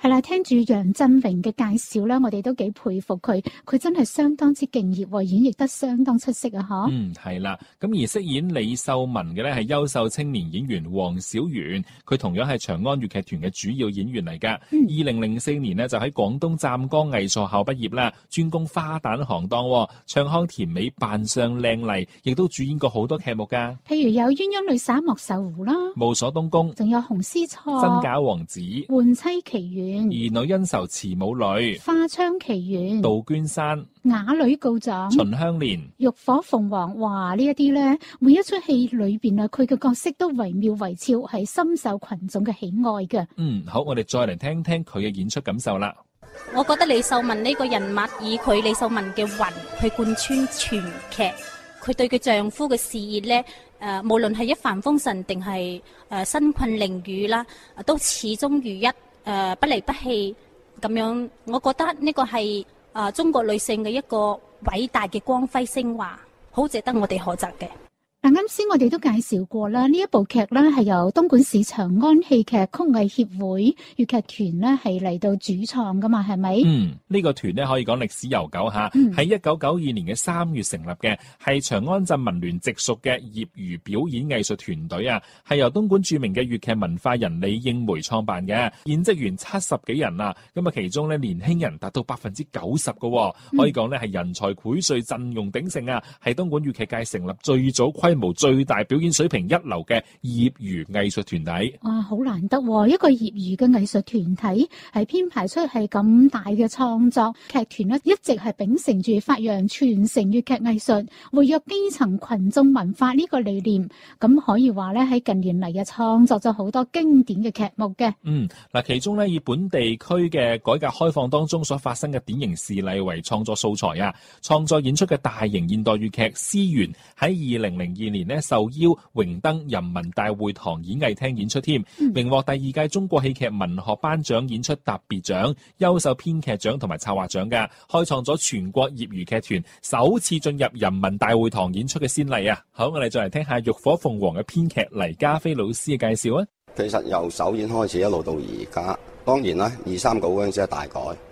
係啦，聽住楊振榮嘅介紹咧，我哋都幾佩服佢，佢真係相當之敬業，演繹得相當出色啊！嗬。 係啦，咁而飾演李秀文嘅咧係優秀青年演員黃小媛，佢同樣係長安粵劇團嘅主要演員嚟噶。2004年呢，就喺廣東湛江藝術學校畢業啦，專攻花旦行當，唱腔甜美，扮相靚麗，亦都主演過好多劇目噶。 譬如有鴛鴦女灑莫愁湖啦， 霧鎖東宮， 仲有紅絲錯、 真假王子、 換妻奇緣、 兒女恩仇慈母女、 花槍奇緣、 杜鵑山、 啞女告狀、 秦香蓮、 浴火鳳凰。哇！呢一啲咧，每一出戲裏邊啊，佢嘅角色都惟妙惟肖，係深受群眾嘅喜愛嘅。 好，我哋再嚟聽聽佢嘅演出感受啦。 我覺得李秀文呢個人物以佢李秀文嘅魂去貫穿全劇，佢對佢丈夫嘅事業咧，無論係一帆風順定係身困囹圄啦，都始終如一，不離不棄咁樣。我覺得呢個係中國女性嘅一個偉大嘅光輝昇華，好值得我哋學習嘅。 嗱，啱先我哋都介紹過啦，呢一部劇咧係由東莞市長安戲劇曲藝協會粵劇團咧係嚟到主創噶嘛，係咪？ 呢個團咧可以講歷史悠久吓，喺1992年嘅3月成立嘅，係長安鎮文聯直屬嘅業餘表演藝術團隊啊，係由東莞著名嘅粵劇文化人李應梅創辦嘅，現職員70幾人啊，咁啊其中咧年輕人達到90%嘅，可以講咧係人才薈萃，陣容鼎盛啊，係東莞粵劇界成立最早規模最大、表演水平一流嘅業餘藝術團體。 哇，好難得一個業餘嘅藝術團體係編排出係咁大嘅創作劇團咧，一直係秉承住發揚傳承粵劇藝術、活躍基層群眾文化呢個理念。咁可以話咧喺近年嚟嘅創作咗好多經典嘅劇目嘅。 其中咧以本地區嘅改革開放當中所發生嘅典型事例為創作素材啊，創作演出嘅大型現代粵劇《思源》喺2002年呢受邀榮登人民大會堂演藝廳演出添，榮獲第2屆中國戲劇文學頒獎演出特別獎、優秀編劇獎同埋策劃獎嘅，開創咗全國業餘劇團首次進入人民大會堂演出嘅先例啊！好，我哋再嚟聽下浴火鳳凰嘅編劇黎家飛老師嘅介紹啊。 其實由首演開始一路到而家，當然啦，239嗰陣時係大改。